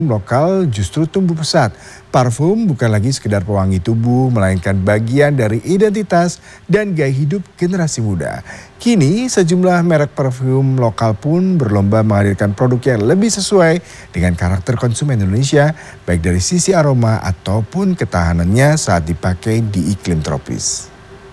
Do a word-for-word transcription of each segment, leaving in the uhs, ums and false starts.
lokal justru tumbuh pesat. Parfum bukan lagi sekedar pewangi tubuh, melainkan bagian dari identitas dan gaya hidup generasi muda. Kini sejumlah merek parfum lokal pun berlomba menghadirkan produk yang lebih sesuai dengan karakter konsumen Indonesia, baik dari sisi aroma ataupun ketahanannya saat dipakai di iklim tropis.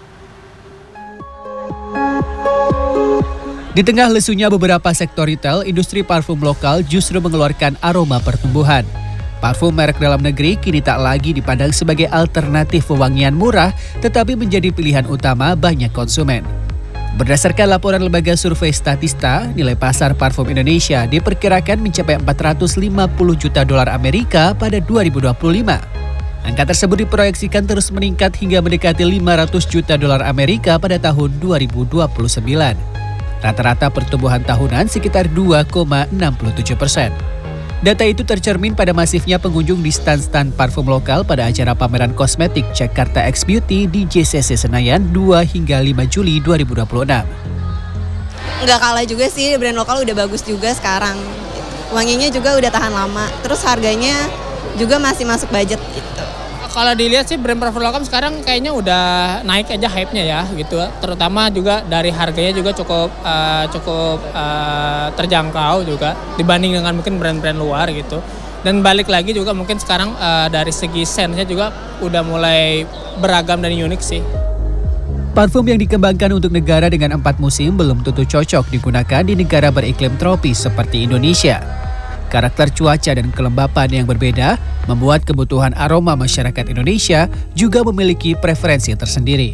Di tengah lesunya beberapa sektor retail, industri parfum lokal justru mengeluarkan aroma pertumbuhan. Parfum merek dalam negeri kini tak lagi dipandang sebagai alternatif wewangian murah, tetapi menjadi pilihan utama banyak konsumen. Berdasarkan laporan lembaga survei Statista, nilai pasar parfum Indonesia diperkirakan mencapai empat ratus lima puluh juta dolar Amerika pada dua ribu dua puluh lima. Angka tersebut diproyeksikan terus meningkat hingga mendekati lima ratus juta dolar Amerika pada tahun dua ribu dua puluh sembilan. Rata-rata pertumbuhan tahunan sekitar dua koma enam tujuh persen. Data itu tercermin pada masifnya pengunjung di stand-stand parfum lokal pada acara pameran kosmetik Jakarta X Beauty di J C C Senayan dua hingga lima Juli dua ribu dua puluh enam. Nggak kalah juga sih, brand lokal udah bagus juga sekarang. Wanginya juga udah tahan lama, terus harganya juga masih masuk budget gitu. Kalau dilihat sih brand parfum lokal sekarang kayaknya udah naik aja hype-nya ya gitu. Terutama juga dari harganya juga cukup uh, cukup uh, terjangkau juga dibanding dengan mungkin brand-brand luar gitu. Dan balik lagi juga mungkin sekarang uh, dari segi sense-nya juga udah mulai beragam dan unik sih. Parfum yang dikembangkan untuk negara dengan empat musim belum tentu cocok digunakan di negara beriklim tropis seperti Indonesia. Karakter cuaca dan kelembapan yang berbeda membuat kebutuhan aroma masyarakat Indonesia juga memiliki preferensi tersendiri.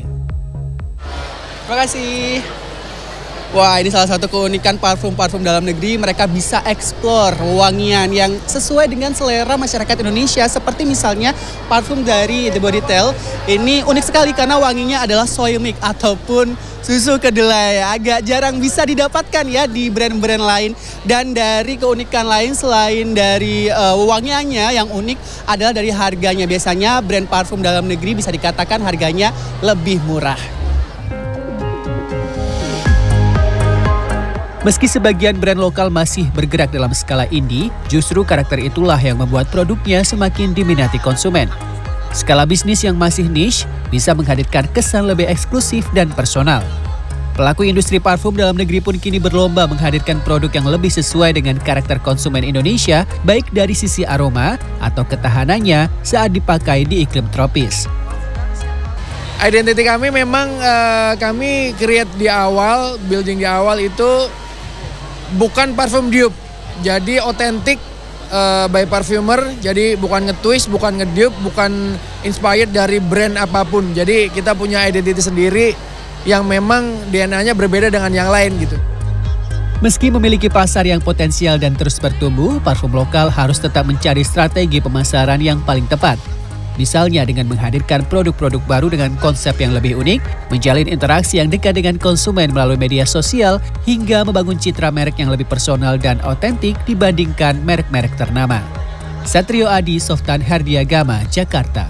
Terima kasih. Wah, ini salah satu keunikan parfum-parfum dalam negeri. Mereka bisa eksplor wangian yang sesuai dengan selera masyarakat Indonesia. Seperti misalnya parfum dari The Body Tale. Ini unik sekali karena wanginya adalah soy milk ataupun susu kedelai. Agak jarang bisa didapatkan ya di brand-brand lain. Dan dari keunikan lain selain dari uh, wangiannya yang unik adalah dari harganya. Biasanya brand parfum dalam negeri bisa dikatakan harganya lebih murah. Meski sebagian brand lokal masih bergerak dalam skala indie, justru karakter itulah yang membuat produknya semakin diminati konsumen. Skala bisnis yang masih niche bisa menghadirkan kesan lebih eksklusif dan personal. Pelaku industri parfum dalam negeri pun kini berlomba menghadirkan produk yang lebih sesuai dengan karakter konsumen Indonesia, baik dari sisi aroma atau ketahanannya saat dipakai di iklim tropis. Identiti kami memang uh, kami create di awal, building di awal itu bukan parfum dupe, jadi otentik uh, by parfumer, jadi bukan nge-twist, bukan nge-dupe, bukan inspired dari brand apapun. Jadi kita punya identiti sendiri yang memang D N A-nya berbeda dengan yang lain gitu. Meski memiliki pasar yang potensial dan terus bertumbuh, parfum lokal harus tetap mencari strategi pemasaran yang paling tepat. Misalnya dengan menghadirkan produk-produk baru dengan konsep yang lebih unik, menjalin interaksi yang dekat dengan konsumen melalui media sosial, hingga membangun citra merek yang lebih personal dan otentik dibandingkan merek-merek ternama. Satrio Adi, Softan Herdiagama, Jakarta.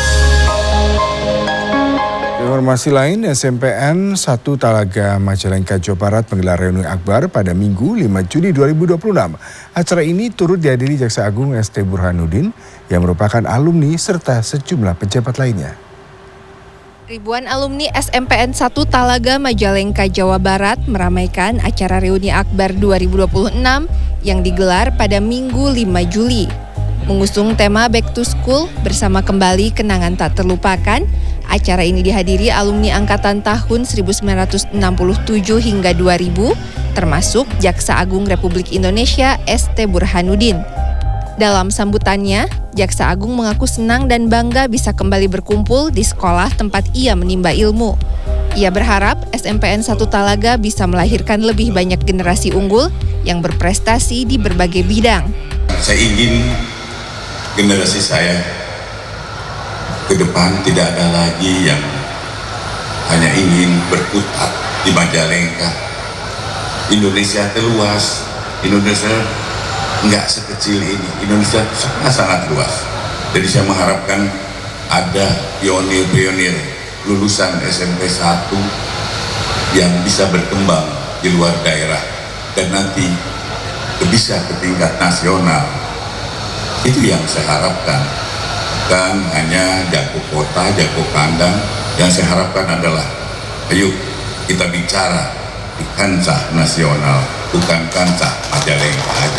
Informasi lain, S M P N satu Talaga Majalengka, Jawa Barat menggelar reuni akbar pada Minggu lima Juni dua ribu dua puluh enam. Acara ini turut dihadiri Jaksa Agung S T Burhanuddin yang merupakan alumni serta sejumlah pejabat lainnya. Ribuan alumni S M P N satu Talaga Majalengka, Jawa Barat meramaikan acara reuni akbar dua ribu dua puluh enam yang digelar pada Minggu lima Juli. Mengusung tema Back to School bersama kembali kenangan tak terlupakan, acara ini dihadiri alumni angkatan tahun seribu sembilan ratus enam puluh tujuh hingga dua ribu, termasuk Jaksa Agung Republik Indonesia S T Burhanuddin. Dalam sambutannya, Jaksa Agung mengaku senang dan bangga bisa kembali berkumpul di sekolah tempat ia menimba ilmu. Ia berharap S M P N satu Talaga bisa melahirkan lebih banyak generasi unggul yang berprestasi di berbagai bidang. Saya ingin generasi saya ke depan tidak ada lagi yang hanya ingin berkutat di Majalengka. Indonesia terluas, Indonesia enggak sekecil ini, Indonesia sangat-sangat luas. Jadi saya mengharapkan ada pionir-pionir lulusan S M P satu yang bisa berkembang di luar daerah dan nanti bisa ke tingkat nasional, Itu yang saya harapkan. Dan hanya jago kota, jago kandang. Yang saya harapkan adalah, ayo kita bicara di kancah nasional, bukan kancah Majalengka aja.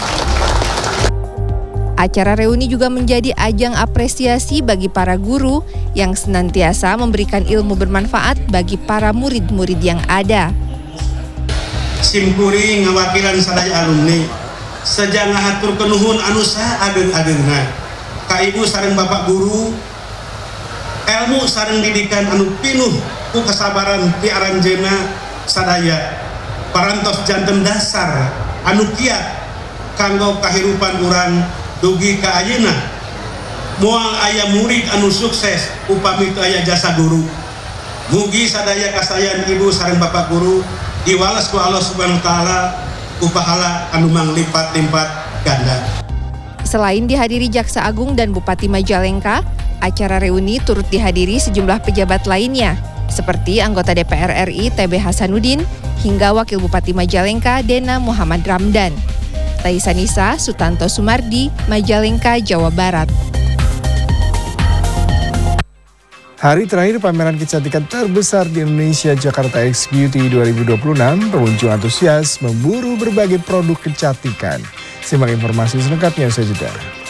Acara reuni juga menjadi ajang apresiasi bagi para guru yang senantiasa memberikan ilmu bermanfaat bagi para murid-murid yang ada. Simkuring ngawakilan sadaya alumni, sejang ngahatur kenuhun anu saha ageng-agengna. Ka ibu sareng bapak guru, ilmu sareng didikan anu pinuh ku kesabaran ti aranjeuna sadaya. Parantos janten dasar anu kiat kanggo kahirupan urang dugi ka ayeuna. Moal aya murid anu sukses upami teu aya jasa guru. Mugi sadaya kasayan ibu sareng bapak guru diwales ku Allah Subhanahu wa taala ku pahala anu manglipat-lipat ganda. Selain dihadiri Jaksa Agung dan Bupati Majalengka, acara reuni turut dihadiri sejumlah pejabat lainnya seperti anggota D P R R I T B Hasanuddin hingga Wakil Bupati Majalengka Dena Muhammad Ramdan. Taisa Nisa, Sutanto Sumardi, Majalengka, Jawa Barat. Hari terakhir pameran kecantikan terbesar di Indonesia Jakarta X Beauty dua ribu dua puluh enam, pengunjung antusias memburu berbagai produk kecantikan. Simak informasi selengkapnya usai jeda.